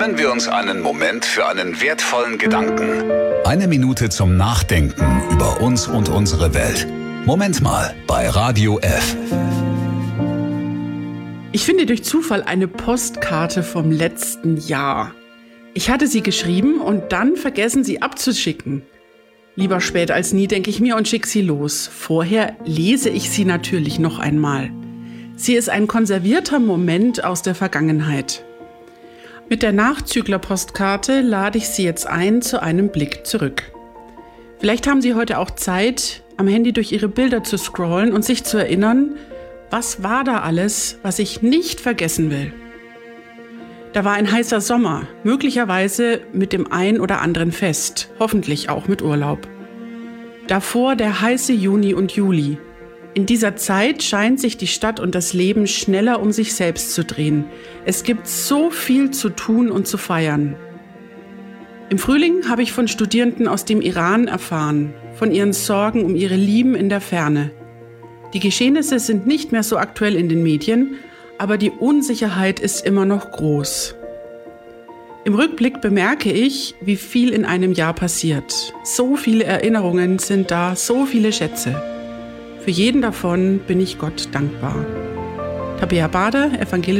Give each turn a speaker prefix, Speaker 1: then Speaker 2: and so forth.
Speaker 1: Nehmen wir uns einen Moment für einen wertvollen Gedanken.
Speaker 2: 1 Minute zum Nachdenken über uns und unsere Welt. Moment mal bei Radio F.
Speaker 3: Ich finde durch Zufall eine Postkarte vom letzten Jahr. Ich hatte sie geschrieben und dann vergessen, sie abzuschicken. Lieber spät als nie, denke ich mir, und schicke sie los. Vorher lese ich sie natürlich noch einmal. Sie ist ein konservierter Moment aus der Vergangenheit. Mit der Nachzügler-Postkarte lade ich Sie jetzt ein zu einem Blick zurück. Vielleicht haben Sie heute auch Zeit, am Handy durch Ihre Bilder zu scrollen und sich zu erinnern, was war da alles, was ich nicht vergessen will. Da war ein heißer Sommer, möglicherweise mit dem ein oder anderen Fest, hoffentlich auch mit Urlaub. Davor der heiße Juni und Juli. In dieser Zeit scheint sich die Stadt und das Leben schneller um sich selbst zu drehen. Es gibt so viel zu tun und zu feiern. Im Frühling habe ich von Studierenden aus dem Iran erfahren, von ihren Sorgen um ihre Lieben in der Ferne. Die Geschehnisse sind nicht mehr so aktuell in den Medien, aber die Unsicherheit ist immer noch groß. Im Rückblick bemerke ich, wie viel in einem Jahr passiert. So viele Erinnerungen sind da, so viele Schätze. Für jeden davon bin ich Gott dankbar. Tabea Bader, evangelische